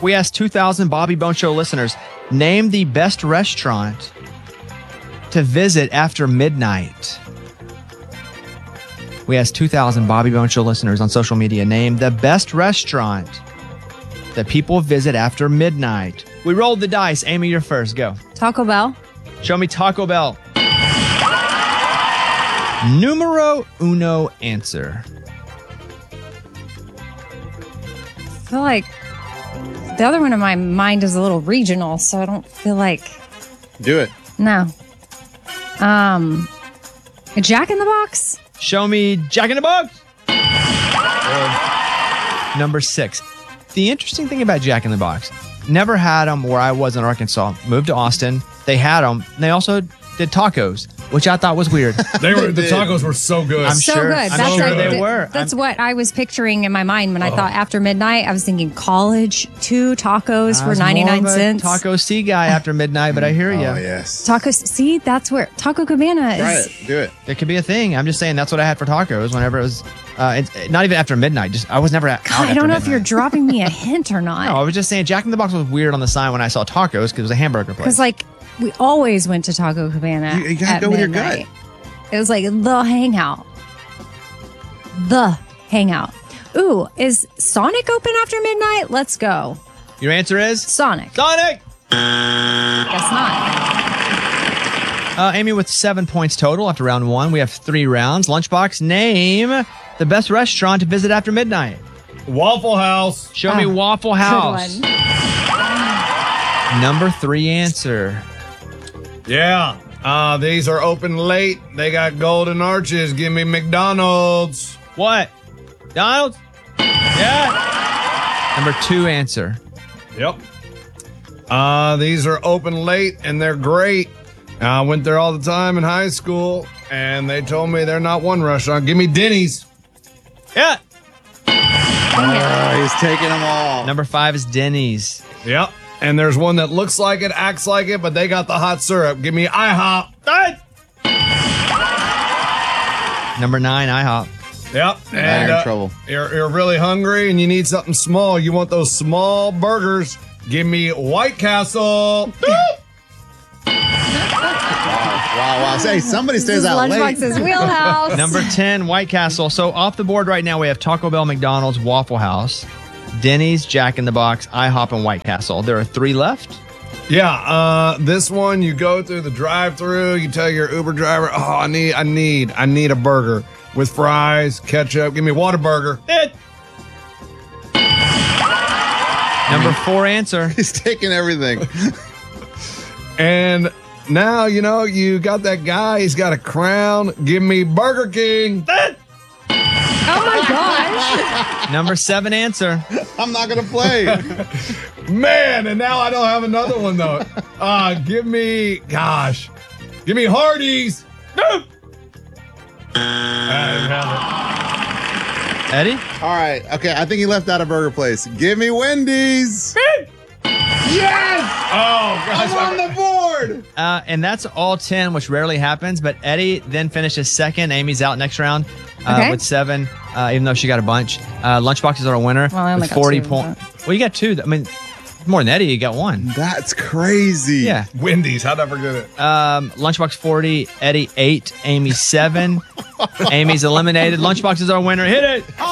We asked 2,000 Bobby Bone Show listeners, name the best restaurant to visit after midnight. We asked 2,000 Bobby Bone Show listeners on social media, name the best restaurant that people visit after midnight. We rolled the dice. Amy, you're first. Go. Taco Bell. Show me Taco Bell. Numero uno answer. I feel like the other one in my mind is a little regional, so I don't feel like. Do it. No. A Jack in the Box? Show me Jack in the Box. Number 6. The interesting thing about Jack in the Box, never had them where I was in Arkansas. Moved to Austin. They had them. They also did tacos, which I thought was weird. The tacos were so good. I'm So sure, good. I'm sure they were. That's what I was picturing in my mind when I thought after midnight. I was thinking college, 2 tacos I for was 99 more of a cents. Taco C guy after midnight, but I hear you. Oh, yes. Tacos. See, that's where Taco Cabana Try is. it. Do it. It could be a thing. I'm just saying that's what I had for tacos whenever it was, it's not even after midnight. Just I was never out. God, I don't know if you're dropping me a hint or not. No, I was just saying Jack in the Box was weird on the sign when I saw tacos because it was a hamburger place. Because like we always went to Taco Cabana. You gotta at go with your midnight. gut. It was like the hangout. The hangout. Ooh, is Sonic open after midnight? Let's go. Your answer is Sonic. Sonic. Guess not. Amy with 7 points total after round 1. We have 3 rounds. Lunchbox, name the best restaurant to visit after midnight. Waffle House. Show me Waffle House. Good one. Number 3 answer. Yeah. These are open late. They got golden arches. Give me McDonald's. What? Donald's? Yeah. Number 2 answer. Yep. These are open late and they're great. I went there all the time in high school and they told me they're not one restaurant. Give me Denny's. Yeah. He's taking them all. Number 5 is Denny's. Yep. And there's one that looks like it, acts like it, but they got the hot syrup. Give me IHOP. Number 9, IHOP. Yep. And in trouble. You're really hungry and you need something small. You want those small burgers. Give me White Castle. Wow. Hey, somebody stays out late. Lunchbox's wheelhouse. Number 10, White Castle. So off the board right now, we have Taco Bell, McDonald's, Waffle House, Denny's, Jack in the Box, IHOP, and White Castle. There are 3 left. Yeah, this one you go through the drive-through. You tell your Uber driver, "Oh, I need a burger with fries, ketchup. Give me Whataburger." Number 4 answer. He's taking everything. And now you got that guy. He's got a crown. Give me Burger King. Oh my gosh. Number 7 answer. I'm not gonna play. Man, and now I don't have another one though. Give me Hardee's. Eddie? All right. Okay. I think he left out a burger place. Give me Wendy's. Yes. Oh gosh. I'm on the board. And that's all 10, which rarely happens. But Eddie then finishes second. Amy's out next round Okay. with 7, even though she got a bunch. Lunchboxes are a winner Well, I only with got 40 2, points. Well, you got 2. I mean, more than Eddie, you got 1. That's crazy. Yeah. Wendy's. How'd I forget it? Lunchbox 40, Eddie 8, Amy 7. Amy's eliminated. Lunchbox is our winner. Hit it.